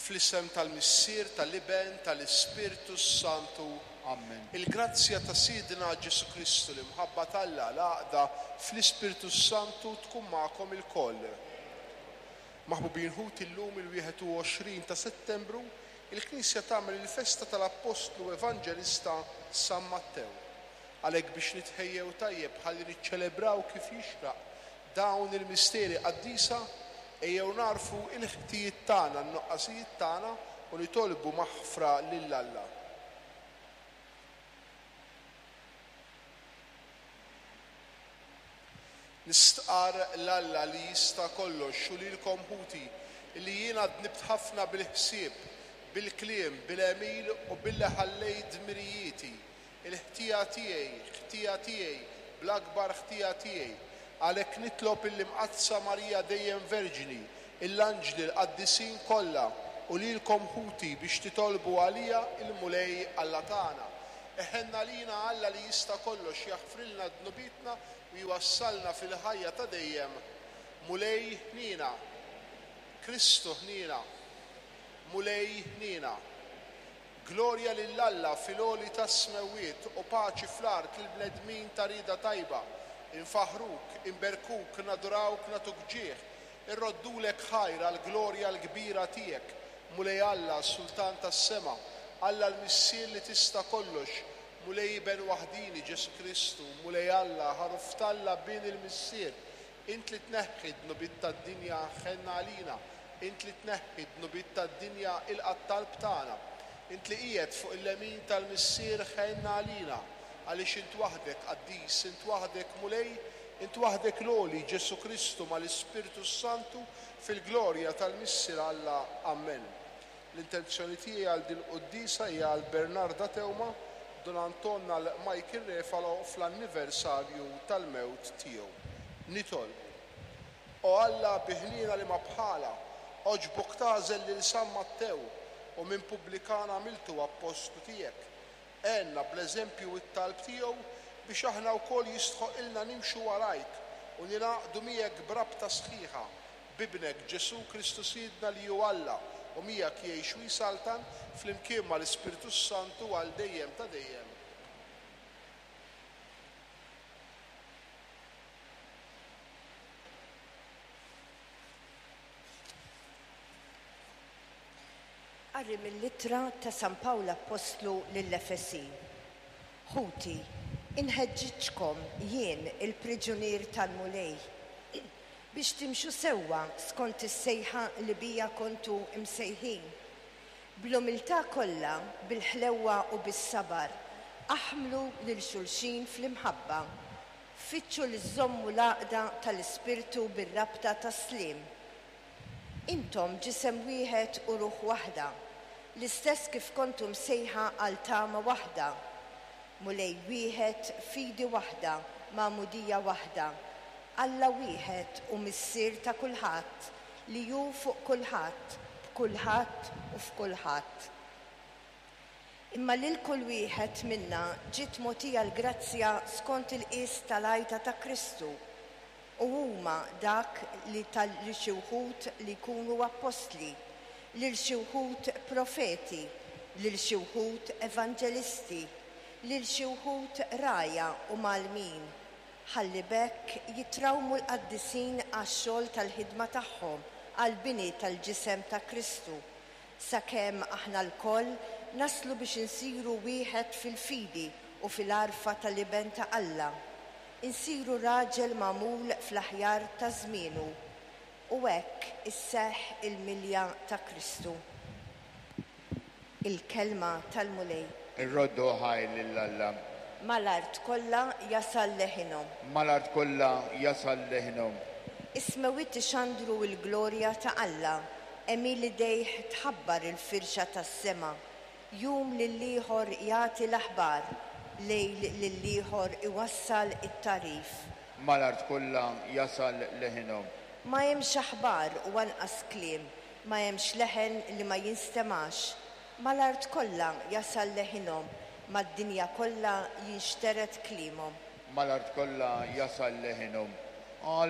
Fl-isem tal-Missier, tal-Iben, tal-Ispiritu Santu. Amen. Il-grazzja ta' Sidna Ġesu Kristu li mħabba Alla l-għaqda fl-Ispiritu Santu tkun magħkom il-koll. Maħbubin ħut illum il-21 ta' Settembru, il-Knisja tagħmel il-festa tal-Apostlu Evanġelista San Mattew. Għalhekk biex nitħejjew tajjeb ħalli niċċelebraw kif jixraq dawn il-misteri qaddisa ejjew narfu il-ħtijiet tagħna, n-nuqqasijiet tagħna u nitolbu maħfra lil Alla. Nistqar l-Alla li jista' kollox u lilkom ħuti li jiena dnibt ħafna bil-ħsieb, bil-kliem, bil-emil u billi ħallejt dmirijieti. Il-ħtija tiegħi, bl-akbar ħtija tiegħi. Għalhekk nitlob il-Imqazza Marija dejjem Verġini, l-anġli l-qaddisin kollha u lilkom ħuti biex titolbu għalija il-mulej Alla tagħna. Eħenna lina Alla li jista' kollox jaħfrilna dnubitna u jwassalna fil-ħajja ta' dejjem. Mulej ħnina, Kristu ħnina, mulej ħnina. Glorja lill-Alla fil-għoli ta' smewiet u paċi fl-art il-bnedmin ta' rida tajba. Infaħruk, inberkuk, nadurawk, natuk ġieħ, irroddulek ħajra l-glorja l-kbira tiegħek. Mulej Alla, Sultan tas-sema, Alla l-Missier li tista' kollox, mulej Ben waħdini Ġesu Kristu, mulej Alla, ħaruf Alla bin il-Missier, int li tneħħi d-nubit tad-dinja ħenna għalina, int li tneħħi d-nubit tad-dinja il-qattalb tagħna, int li qiegħed fuq il-lemin tal-Missier ħenna għalina, għaliex int waħdek qaddis, int waħdek mulej, int waħdek l-għoli Ġesu Kristu mal-Ispiritu Santu fil-glorja tal-Missier Alla. Amen. L-intenzjoni tiegħi għal din qudiesa hija għal Bernarda Tewma, Don Antonna l-Michael Refalo fl-anniversarju tal-mewt tiegħu. Nitol. O Alla biħlina li ma bħala, oġbok tażel lil San Mattew u minn pubblikana għamiltu appostu tiegħek. Enna bl-eżempju it-talb tiegħu biex aħna wkoll jistħoq ilna nimxu warajk u nilaqdu miegħek brabta sħiħa bibnek Ġesu Kristu Sidna li hu Alla u miegħek jgħix u jsaltan flimkien mal-Ispiritu Santu għal dejjem ta' dejjem. Qarri mill-littra ta' San Pawla Apostlu lill-Efesi. Ħuti, inħeġġitkom jien il-priġunier tal-mulej biex timxu sewwa skont is-sejħa li bija kontu imsejħin. Bl-umiltà kollha, bil-ħlewwa u bis-sabar, aħmlu lil xulxin fl-imħabba. Fitxu li żommu l-għaqda tal-Ispirtu bir-rabta tas-sliem. Intom ġisem wieħed u ruħ waħda, l-istess kif kontum sejħa għal tama waħda, mulej wieħed fidi waħda, ma'mudija waħda, Alla wieħed u missier ta' kulħadd li hu fuq kulħadd, b'kulħadd u f'kulħadd. Imma lil kull wieħed minna ġiet mogħtija l-grazzja skont il-qis tal-għajta ta' Kristu. U huma dak li xi wħud li jkunu apostli, lil xi wħud profeti, lil xi wħud evanġelisti, lil xi wħud raja u malmin, ħalli bekk jitrawmu l-qaddisin għax-xogħol tal-ħidma tagħhom għall-bini tal-ġisem ta' Kristu, sakemm aħna lkoll naslu biex insiru wieħed fil-fidi u fil-għarfa tal-iben ta' Alla. Insiru raġel magħmul fl-aħjar ta' żmienu u hekk isseħħ il-milja ta' Kristu. Il-kelma tal-mulej. Irroddu ħaj lill-Alla. Mal-art kollha jasal leħinhom. Mal-art kollha jasal leħinhom. Ismewit ixandru l-glorja ta' Alla, emil idejh tħabbar il-firxa tas-sema, jum lill-ieħor jagħti l-aħbar, lejl lill-ieħor iwassal it-tarif. Mal-art kollha jasal leħinhom. Ma hemmx aħbar u anqas kliem, ma hemmx leħen li ma jinstemax. Mal-art kollha jasal leħinhom, mad-dinja kollha jinxteret kliemhom. Mal-art kollha jasal leħinhom.